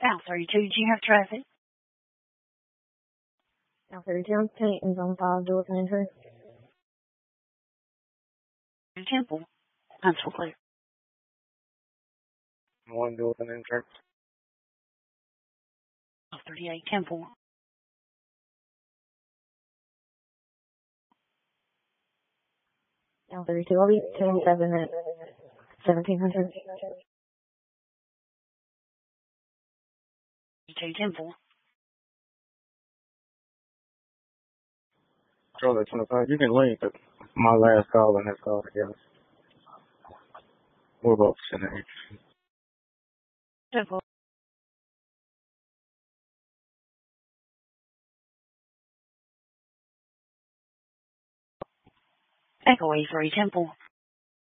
South 32, do you have traffic? South 32, Peyton's on 5, Dothan Entry. Temple. Huntsville clear. 1 Dothan Entry. South 38, Temple. South 32, I'll be 10-7 at 1700. 32, Temple. Charlie 25, you can link my last call and this call together. We're both sitting here. Temple. Echo A3, Temple.